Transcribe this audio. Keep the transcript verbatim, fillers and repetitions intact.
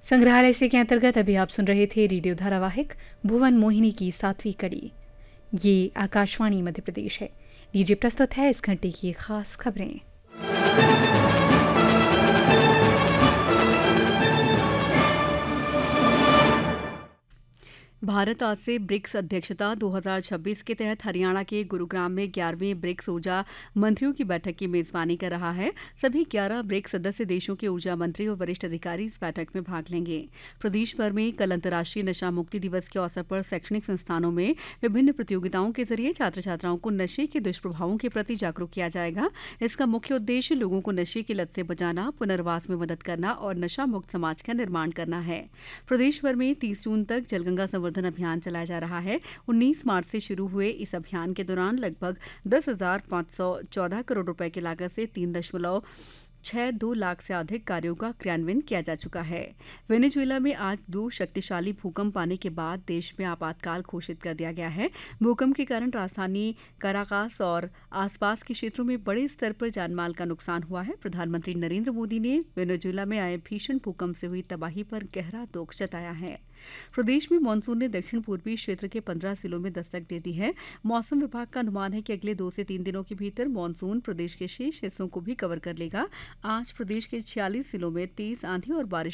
संग्रहालय से के अंतर्गत अभी आप सुन रहे थे रेडियो धारावाहिक भुवन मोहिनी की सातवीं कड़ी। ये आकाशवाणी मध्य प्रदेश है। लीजिए प्रस्तुत है इस घंटे की खास खबरें। भारत आज से ब्रिक्स अध्यक्षता दो हज़ार छब्बीस के तहत हरियाणा के गुरुग्राम में ग्यारहवीं ब्रिक्स ऊर्जा मंत्रियों की बैठक की मेजबानी कर रहा है। सभी ग्यारह ब्रिक्स सदस्य देशों के ऊर्जा मंत्री और वरिष्ठ अधिकारी इस बैठक में भाग लेंगे। प्रदेश भर में कल अंतर्राष्ट्रीय नशा मुक्ति दिवस के अवसर पर शैक्षणिक संस्थानों में विभिन्न प्रतियोगिताओं के जरिए छात्र छात्राओं को नशे के दुष्प्रभावों के प्रति जागरूक किया जाएगा। इसका मुख्य उद्देश्य लोगों को नशे की लत से बचाना, पुनर्वास में मदद करना और नशा मुक्त समाज का निर्माण करना है। प्रदेश भर में तीस जून तक जलगंगा संवर्धन अभियान चलाया जा रहा है। उन्नीस मार्च से शुरू हुए इस अभियान के दौरान लगभग दस हजार पाँच सौ चौदह करोड़ रुपए की लागत से तीन दशमलव छह दो लाख से अधिक कार्यों का क्रियान्वयन किया जा चुका है। वेनेजुएला में आज दो शक्तिशाली भूकंप आने के बाद देश में आपातकाल घोषित कर दिया गया है। भूकंप के कारण राजधानी काराकास और आसपास के क्षेत्रों में बड़े स्तर पर जानमाल का नुकसान हुआ है। प्रधानमंत्री नरेंद्र मोदी ने वेनेजुएला में आए भीषण भूकंप से हुई तबाही पर गहरा दुख जताया है। प्रदेश में मानसून ने दक्षिण पूर्वी क्षेत्र के पंद्रह जिलों में दस्तक दे दी है। मौसम विभाग का अनुमान है कि अगले दो से तीन दिनों के भीतर मानसून प्रदेश के शेष हिस्सों को भी कवर कर लेगा। आज प्रदेश के छियालीस जिलों में तेज आंधी और बारिश